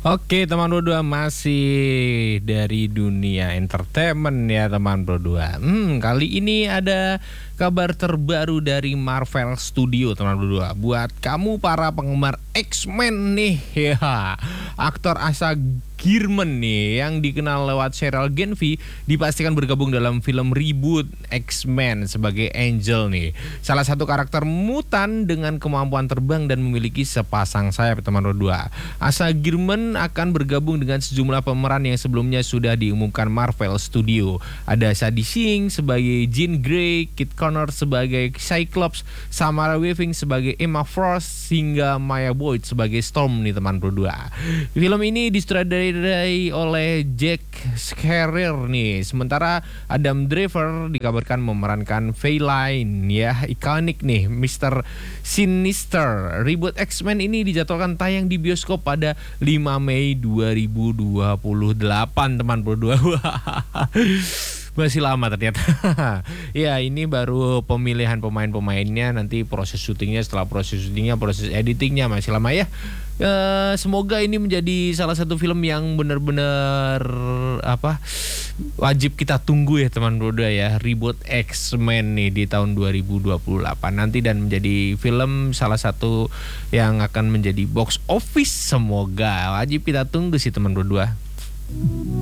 Oke teman berdua, masih dari dunia entertainment ya teman berdua. Kali ini ada kabar terbaru dari Marvel Studio teman berdua. Buat kamu para penggemar X-Men nih ya, aktor Asa Gierman nih yang dikenal lewat serial Gen V dipastikan bergabung dalam film reboot X-Men sebagai Angel nih. Salah satu karakter mutan dengan kemampuan terbang dan memiliki sepasang sayap teman berdua. Asa Gierman akan bergabung dengan sejumlah pemeran yang sebelumnya sudah diumumkan Marvel Studio. Ada Sadie Sink sebagai Jean Grey, Kit Connor sebagai Cyclops, Samara Weaving sebagai Emma Frost, hingga Maya Boyd sebagai Storm nih teman berdua. Film ini disutradarai oleh Jack Schreier nih. Sementara Adam Driver dikabarkan memerankan Feline ya, ikonik nih Mr. Sinister. Reboot X-Men ini dijadwalkan tayang di bioskop pada 5 Mei 2028 teman berdua. Masih lama ternyata. Ya, ini baru pemilihan pemain-pemainnya, nanti proses syutingnya, setelah proses syutingnya proses editingnya masih lama ya. Semoga ini menjadi salah satu film yang benar-benar wajib kita tunggu ya teman berdua ya, reboot X-Men nih di tahun 2028 nanti, dan menjadi film salah satu yang akan menjadi box office. Semoga, wajib kita tunggu sih teman berdua.